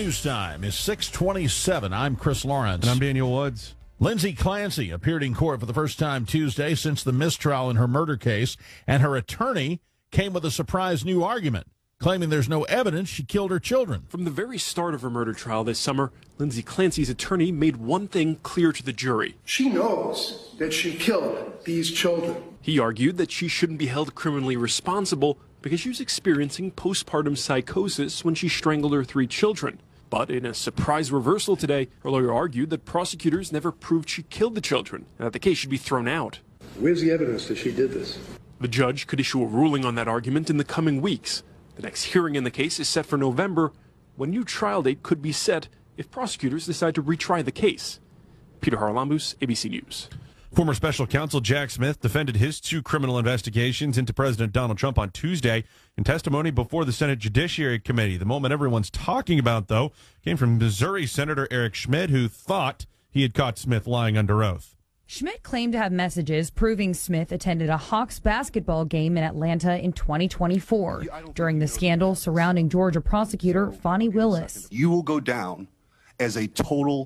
News Time is 6:27. I'm Chris Lawrence. And I'm Daniel Woods. Lindsay Clancy appeared in court for the first time Tuesday since the mistrial in her murder case, and her attorney came with a surprise new argument, claiming there's no evidence she killed her children. From the very start of her murder trial this summer, Lindsay Clancy's attorney made one thing clear to the jury. She knows that she killed these children. He argued that she shouldn't be held criminally responsible because she was experiencing postpartum psychosis when she strangled her 3 children. But in a surprise reversal today, her lawyer argued that prosecutors never proved she killed the children and that the case should be thrown out. Where's the evidence that she did this? The judge could issue a ruling on that argument in the coming weeks. The next hearing in the case is set for November, when a new trial date could be set if prosecutors decide to retry the case. Peter Haralambous, ABC News. Former special counsel Jack Smith defended his 2 criminal investigations into President Donald Trump on Tuesday in testimony before the Senate Judiciary Committee. The moment everyone's talking about, though, came from Missouri Senator Eric Schmidt, who thought he had caught Smith lying under oath. Schmidt claimed to have messages proving Smith attended a Hawks basketball game in Atlanta in 2024 during the scandal surrounding Georgia prosecutor Fani Willis. You will go down as a total